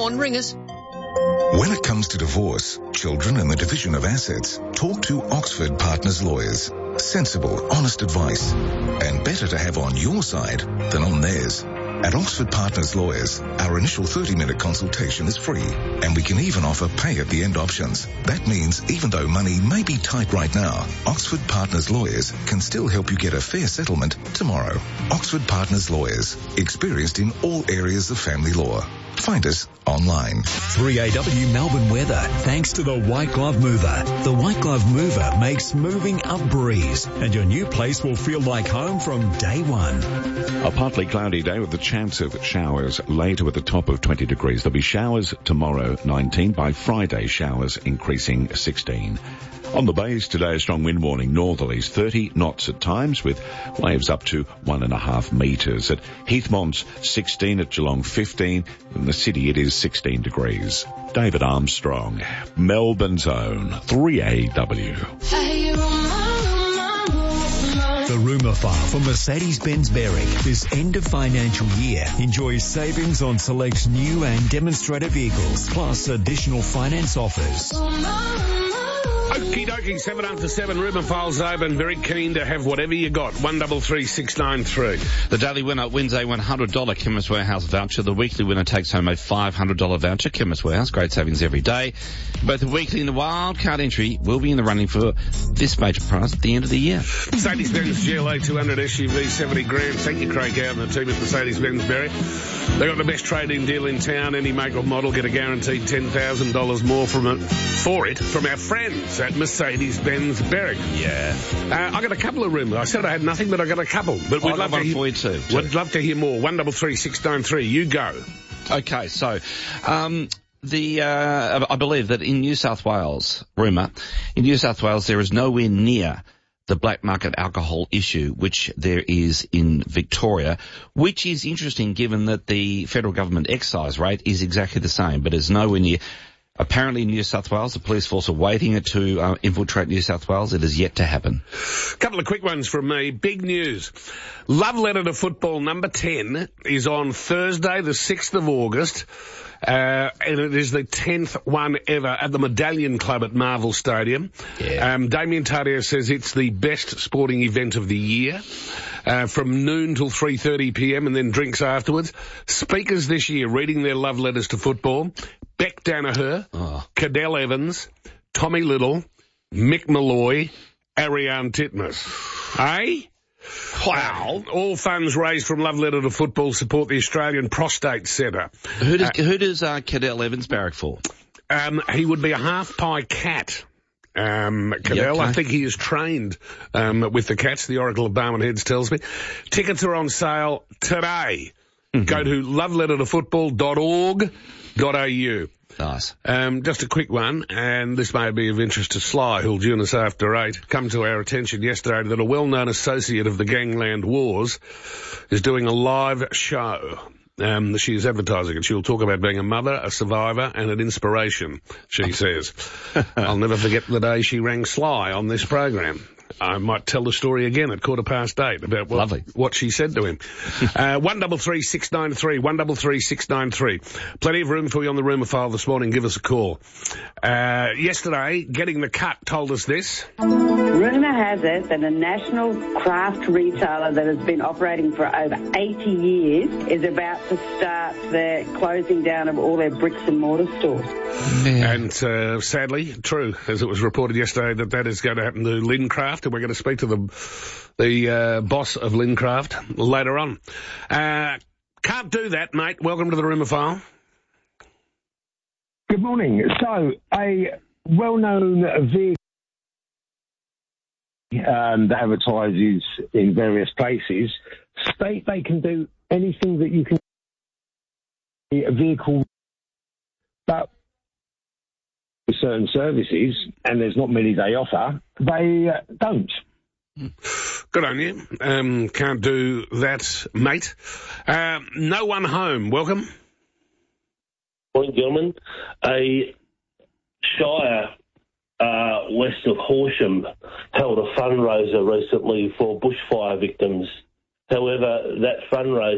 Go on, ring us. When it comes to divorce, children and the division of assets, talk to Oxford Partners Lawyers. Sensible, honest advice. And better to have on your side than on theirs. At Oxford Partners Lawyers, our initial 30-minute consultation is free, and we can even offer pay-at-the-end options. That means even though money may be tight right now, Oxford Partners Lawyers can still help you get a fair settlement tomorrow. Oxford Partners Lawyers, experienced in all areas of family law. Find us online. 3AW Melbourne weather, thanks to the White Glove Mover. The White Glove Mover makes moving a breeze, and your new place will feel like home from day one. A partly cloudy day with the chance of showers later with a top of 20 degrees. There'll be showers tomorrow, 19. By Friday, showers increasing 16. On the bays today, a strong wind warning, northerlies 30 knots at times with waves up to 1.5 metres. At Heathmont 16, at Geelong 15. In the city it is 16 degrees. David Armstrong, Melbourne's own 3AW. The rumour file for Mercedes-Benz Berwick. This end of financial year, enjoy savings on select new and demonstrator vehicles, plus additional finance offers. Okie dokie, 7 after 7, rumour files open. Very keen to have whatever you got. 133693. The daily winner wins a $100 Chemist Warehouse voucher. The weekly winner takes home a $500 voucher. Chemist Warehouse, great savings every day. Both the weekly and the wildcard entry will be in the running for this major prize at the end of the year. Mercedes-Benz GLA 200 SUV, 70 grand. Thank you, Craig Out and the team at Mercedes-Benz Berry. They got the best trade-in deal in town. Any make or model, get a guaranteed $10,000 more from our friends at Mercedes-Benz Berwick. Yeah. I got a couple of rumours. I said I had nothing, but I got a couple. But we'd love to hear, for you too. We'd love to hear more. 133693. You go. Okay, so I believe that in New South Wales, rumour, in New South Wales there is nowhere near the black market alcohol issue, which there is in Victoria, which is interesting given that the federal government excise rate is exactly the same, but it's nowhere near. Apparently in New South Wales, the police force are waiting to infiltrate New South Wales. It has yet to happen. Couple of quick ones from me. Big news. Love Letter to Football number 10 is on Thursday, the 6th of August. And it is the 10th one ever at the Medallion Club at Marvel Stadium. Yeah. Damien Tardieu says it's the best sporting event of the year. From noon till 3:30pm and then drinks afterwards. Speakers this year reading their love letters to football. Beck Danaher, Cadell Evans, Tommy Little, Mick Malloy, Ariane Titmus. Eh? Wow. All funds raised from Love Letter to Football support the Australian Prostate Centre. Who does Cadell Evans barrack for? He would be a half-pie cat. Cadell, okay. I think he is trained with the Cats, the Oracle of Barwon Heads tells me. Tickets are on sale today. Mm-hmm. Go to lovelettertofootball.org.au. Nice. Just a quick one, and this may be of interest to Sly, who'll join us after 8. Come to our attention yesterday that a well-known associate of the Gangland Wars is doing a live show. She is advertising it. She'll talk about being a mother, a survivor, and an inspiration, she says. I'll never forget the day she rang Sly on this program. I might tell the story again at 8:15 about what she said to him. 133693, 133693. Plenty of room for you on the rumour file this morning. Give us a call. Yesterday, Getting the Cut told us this. Rumour has it that a national craft retailer that has been operating for over 80 years is about to start the closing down of all their bricks and mortar stores. Yeah. And sadly, true, as it was reported yesterday, that is going to happen to Lincraft, and we're going to speak to the boss of Lincraft later on. Can't do that, mate. Welcome to the rumour file. Good morning. So, a well-known vehicle that advertises in various places state they can do anything that you can a vehicle, but certain services, and there's not many they offer, they don't. Good on you. Can't do that, mate. No One Home, welcome. Morning, gentlemen. A shire west of Horsham held a fundraiser recently for bushfire victims. However, that fundraiser